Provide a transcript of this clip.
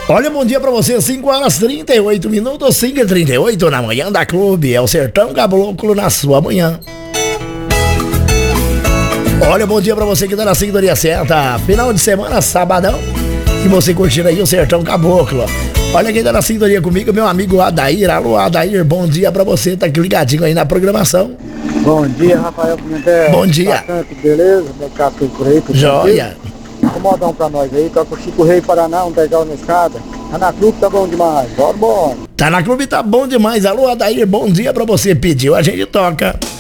Olha, bom dia pra você, 5h38, 5h38 na manhã da Clube, é o Sertão Caboclo na sua manhã. Olha, bom dia pra você que tá na sintonia certa, final de semana, sabadão, e você curtindo aí o Sertão Caboclo. Olha quem tá na sintonia comigo, meu amigo Adair. Alô, Adair, bom dia pra você, tá aqui ligadinho aí na programação. Bom dia, Rafael Pimentel. Bom dia. Bastante, beleza? Como é que tá tudo por aí? Joia. Acomodar um pra nós aí, toca o Chico Rei Paraná, um degrau na escada. Tá na Clube, tá bom demais, bora. Tá na Clube, tá bom demais. Alô, Adair, bom dia pra você, pediu, a gente toca.